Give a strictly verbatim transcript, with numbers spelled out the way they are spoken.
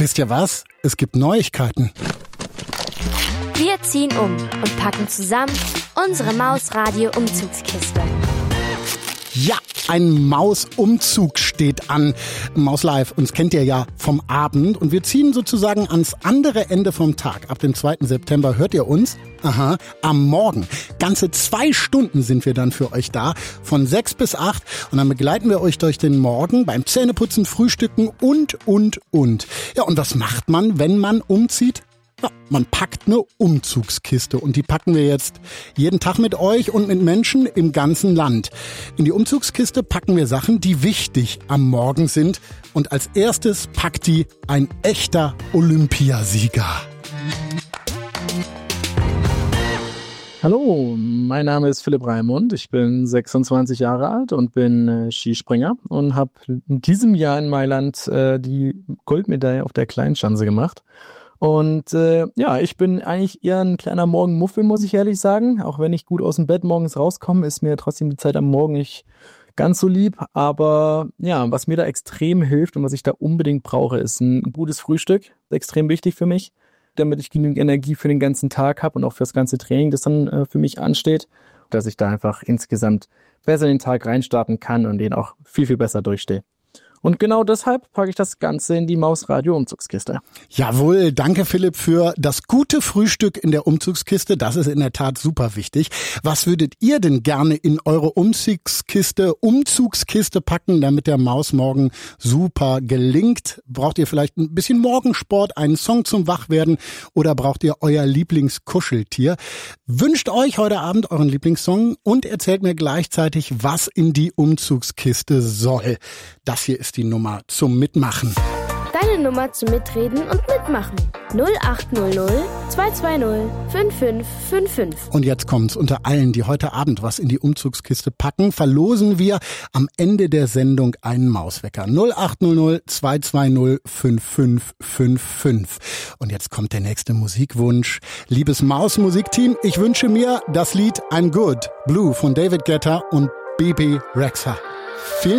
Wisst ihr was? Es gibt Neuigkeiten. Wir ziehen um und packen zusammen unsere Mausradio-Umzugskiste. Ja, ein Mausumzug steht an. Maus Live, uns kennt ihr ja vom Abend und wir ziehen sozusagen ans andere Ende vom Tag. Ab dem zweiten September hört ihr uns. Aha, am Morgen. Ganze zwei Stunden sind wir dann für euch da, von sechs bis acht. Und dann begleiten wir euch durch den Morgen beim Zähneputzen, Frühstücken und, und, und. Ja, und was macht man, wenn man umzieht? Ja, man packt eine Umzugskiste und die packen wir jetzt jeden Tag mit euch und mit Menschen im ganzen Land. In die Umzugskiste packen wir Sachen, die wichtig am Morgen sind. Und als erstes packt die ein echter Olympiasieger. Hallo, mein Name ist Philipp Raimund, ich bin sechsundzwanzig Jahre alt und bin äh, Skispringer und habe in diesem Jahr in Mailand äh, die Goldmedaille auf der Kleinschanze gemacht. Und äh, ja, ich bin eigentlich eher ein kleiner Morgenmuffel, muss ich ehrlich sagen. Auch wenn ich gut aus dem Bett morgens rauskomme, ist mir trotzdem die Zeit am Morgen nicht ganz so lieb. Aber ja, was mir da extrem hilft und was ich da unbedingt brauche, ist ein gutes Frühstück. Das ist extrem wichtig für mich, damit ich genügend Energie für den ganzen Tag habe und auch für das ganze Training, das dann äh, für mich ansteht. Dass ich da einfach insgesamt besser in den Tag reinstarten kann und den auch viel, viel besser durchstehe. Und genau deshalb packe ich das Ganze in die Mausradio-Umzugskiste. Jawohl, danke Philipp für das gute Frühstück in der Umzugskiste. Das ist in der Tat super wichtig. Was würdet ihr denn gerne in eure Umzugskiste, Umzugskiste packen, damit der Maus morgen super gelingt? Braucht ihr vielleicht ein bisschen Morgensport, einen Song zum Wachwerden oder braucht ihr euer Lieblingskuscheltier? Wünscht euch heute Abend euren Lieblingssong und erzählt mir gleichzeitig, was in die Umzugskiste soll. Das hier ist die Nummer zum Mitmachen. Deine Nummer zum Mitreden und Mitmachen. null acht null null zwei zwei null fünf fünf fünf fünf. Und jetzt kommt's. Unter allen, die heute Abend was in die Umzugskiste packen, verlosen wir am Ende der Sendung einen Mauswecker. null acht null null zwei zwei null fünf fünf fünf fünf. Und jetzt kommt der nächste Musikwunsch. Liebes Maus-Musikteam, ich wünsche mir das Lied I'm Good, Blue von David Guetta und B B Rexha. Vielen